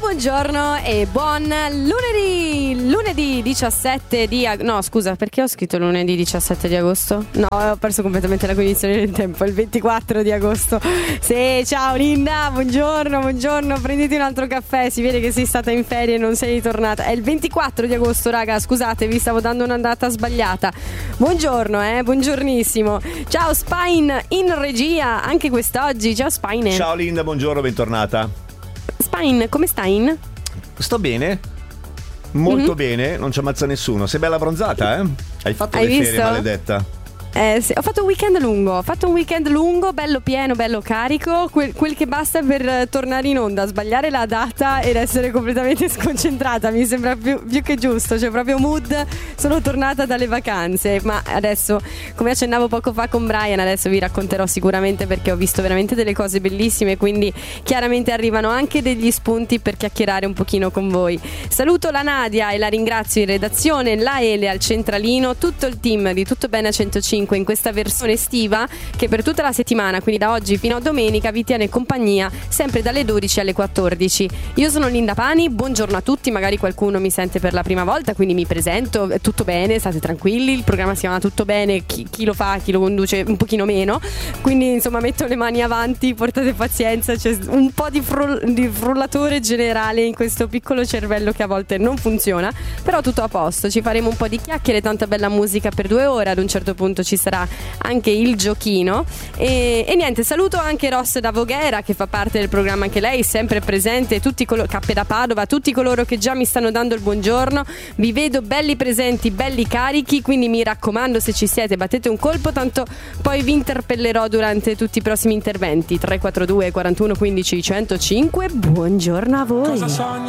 Buongiorno e buon lunedì 17 di no scusa, perché ho scritto lunedì 17 di agosto? No, ho perso completamente la cognizione del tempo, il 24 di agosto. Sì, ciao Linda, buongiorno, prenditi un altro caffè, si vede che sei stata in ferie e non sei ritornata. È il 24 di agosto, raga, scusate, vi stavo dando un'andata sbagliata. Buongiorno, buongiornissimo. Ciao Spine in regia, anche quest'oggi, ciao Spine. Ciao Linda, buongiorno, bentornata. Spine, come stai? Sto bene, molto bene, non ci ammazza nessuno. Sei bella bronzata, eh? Hai fatto Hai le visto? ferie, maledetta. Sì, ho fatto un weekend lungo, bello pieno, bello carico, quel che basta per tornare in onda, sbagliare la data ed essere completamente sconcentrata, mi sembra più che giusto, cioè proprio mood, sono tornata dalle vacanze, ma adesso, come accennavo poco fa con Brian, adesso vi racconterò sicuramente perché ho visto veramente delle cose bellissime, quindi chiaramente arrivano anche degli spunti per chiacchierare un pochino con voi. Saluto la Nadia e la ringrazio in redazione, la Ele al centralino, tutto il team di Tutto Bene a 105 in questa versione estiva che per tutta la settimana, quindi da oggi fino a domenica, vi tiene compagnia sempre dalle 12 alle 14. Io sono Linda Pani, buongiorno a tutti, magari qualcuno mi sente per la prima volta, quindi mi presento, tutto bene, state tranquilli, il programma si chiama Tutto Bene, chi lo fa, chi lo conduce un pochino meno, quindi insomma metto le mani avanti, portate pazienza, c'è un po' di frullatore generale in questo piccolo cervello che a volte non funziona, però tutto a posto, ci faremo un po' di chiacchiere, tanta bella musica per 2 ore, ad un certo punto ci sarà anche il giochino e niente, saluto anche Ross da Voghera che fa parte del programma anche lei, sempre presente, Cappe da Padova, tutti coloro che già mi stanno dando il buongiorno, vi vedo belli presenti, belli carichi, quindi mi raccomando, se ci siete battete un colpo, tanto poi vi interpellerò durante tutti i prossimi interventi. 342 41 15 105, buongiorno a voi.